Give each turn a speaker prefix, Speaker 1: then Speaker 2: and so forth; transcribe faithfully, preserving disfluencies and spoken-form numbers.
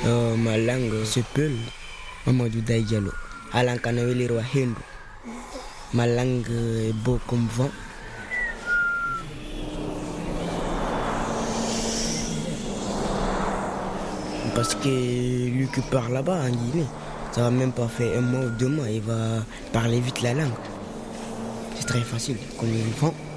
Speaker 1: Euh, ma langue se Peul, Mamadou Daï Diallo. Alan Kanaweli Roi Hindu. Ma langue est beau comme vent. Parce que lui qui part là-bas en Guinée, ça va même pas faire un mois ou deux mois, il va parler vite la langue. C'est très facile, comme le vent.